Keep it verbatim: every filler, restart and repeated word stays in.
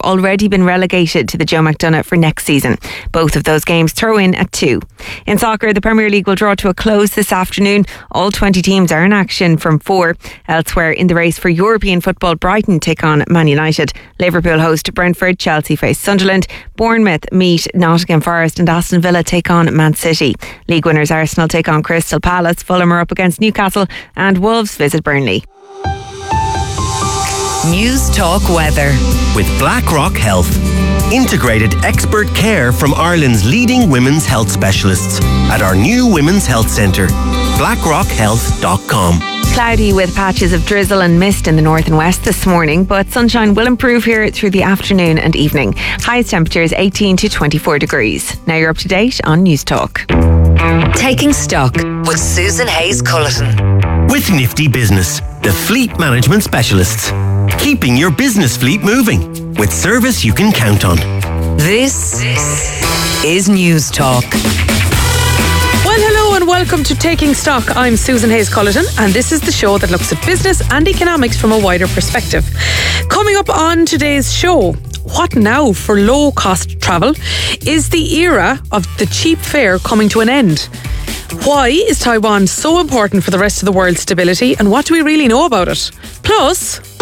already been relegated to the Joe McDonagh for next season. Both of those games throw in at two. In soccer, the Premier League will draw to a close this afternoon. All twenty teams are in action from four. Elsewhere in the race for European football, Brighton take on Man United. Liverpool host Brentford, Chelsea face Sunderland. Bournemouth meet Nottingham Forest and Aston Villa take on Man City. League winners Arsenal take on Crystal Palace. Fulham are up against Newcastle and Wolves visit Burnley. News Talk Weather with Blackrock Health. Integrated expert care from Ireland's leading women's health specialists at our new Women's Health Centre. blackrock health dot com. Cloudy with patches of drizzle and mist in the north and west this morning, but sunshine will improve here through the afternoon and evening. Highest temperatures eighteen to twenty-four degrees. Now you're up to date on News Talk. Taking Stock with Susan Hayes-Culleton. With Nifty Business, the fleet management specialists. Keeping your business fleet moving with service you can count on. This is News Talk. Well, hello and welcome to Taking Stock. I'm Susan Hayes-Culleton and this is the show that looks at business and economics from a wider perspective. Coming up on today's show, what now for low-cost travel? Is the era of the cheap fare coming to an end? Why is Taiwan so important for the rest of the world's stability and what do we really know about it? Plus,